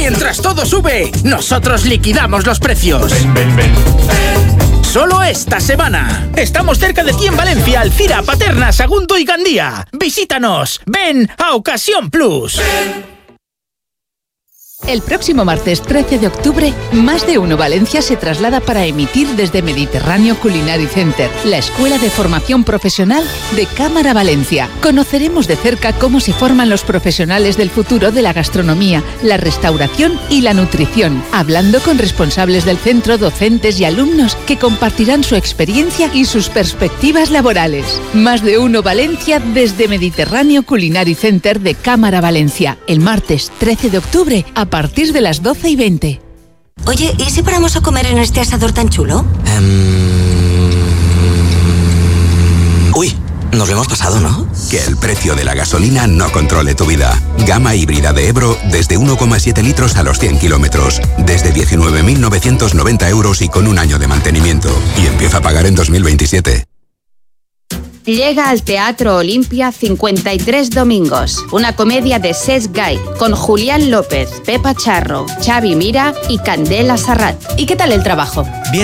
Mientras todo sube, nosotros liquidamos los precios. Ven. Solo esta semana. Estamos cerca de ti en Valencia, Alcira, Paterna, Sagunto y Gandía. Visítanos. Ven a Ocasión Plus. El próximo martes 13 de octubre, Más de Uno Valencia se traslada para emitir desde Mediterráneo Culinary Center, la escuela de formación profesional de Cámara Valencia. Conoceremos de cerca cómo se forman los profesionales del futuro de la gastronomía, la restauración y la nutrición, hablando con responsables del centro, docentes y alumnos que compartirán su experiencia y sus perspectivas laborales. Más de Uno Valencia desde Mediterráneo Culinary Center de Cámara Valencia, el martes 13 de octubre a partir de las 12:20. Oye, ¿y si paramos a comer en este asador tan chulo? Uy, nos lo hemos pasado, ¿no? Que el precio de la gasolina no controle tu vida. Gama híbrida de Ebro desde 1,7 litros a los 100 kilómetros. Desde 19.990 euros y con un año de mantenimiento. Y empieza a pagar en 2027. Llega al Teatro Olimpia 53 Domingos, una comedia de Cesc Gai, con Julián López, Pepa Charro, Xavi Mira y Candela Sarrat. ¿Y qué tal el trabajo? Bien.